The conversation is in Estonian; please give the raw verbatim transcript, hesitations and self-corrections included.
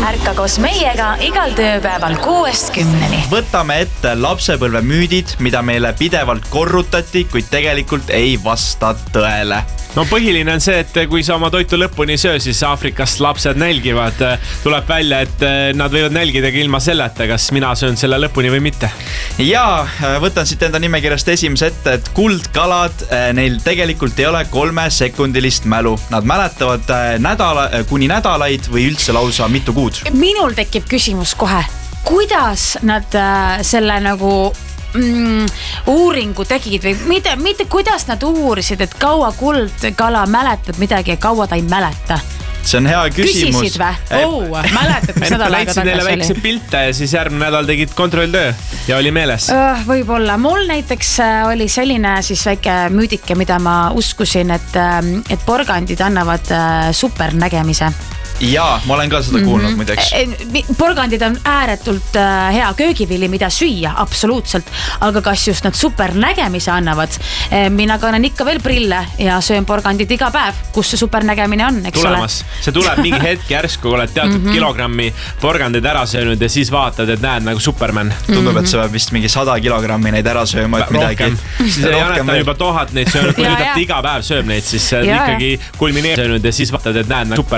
ärka koos meiega igal tööpäeval kuuest kümneni. Võtame ette lapsepõlve müüdid, mida meile pidevalt korrutati, kuid tegelikult ei vasta tõele. No põhiline on see, et kui sa oma toitu lõpuni söö, siis Aafrikast lapsed nälgivad. Tuleb välja, et nad võivad nälgidagi ilma selleta, kas mina söön selle lõpuni või mitte. Ja võtan siit enda nimekirjast esimese ette, et kuldkalad, neil tegelikult ei ole kolmesekundilist mälu. Nad mäletavad nädala, kuni nädalaid või üldse lausa mitu kuud. Minul tekib küsimus kohe, kuidas nad äh, selle nagu mm, uuringu tegid või mitte, mitte kuidas nad uurisid, et kaua kuldkala mäletab midagi ja kaua ta ei mäleta. See on hea küsimus. Küsisid vä? Oh, mäletad, mis nädal aega tagasi oli? Neile väikse pilte ja siis järgmine nädal tegid kontrolltöö ja oli meeles. Uh, võib-olla. Mul näiteks oli selline siis väike müüdike, mida ma uskusin, et, et porgandid annavad supernägemise. Jaa, ma olen ka seda kuulnud mm-hmm. muideks. Porgandid on ääretult hea köögivili, mida süüa, absoluutselt. Aga kas just nad supernägemise annavad? Mina kannan ikka veel prille ja söön porgandid iga päev, kus see supernägemine on, eks Tulemas. Ole? See tuleb mingi hetk järsku, kui oled teatud mm-hmm. kilogrammi porgandid ära söönud ja siis vaatad, et näed nagu Superman. Tundub, mm-hmm. et see peab vist mingi sada kilogrammi neid ära sööma, et midagi. Siis ei anneta juba tuhat neid söönud, kui nüüd iga päev sööb neid, siis ikkagi kulmineer söönud ja siis vaatad, et näed nagu Superman.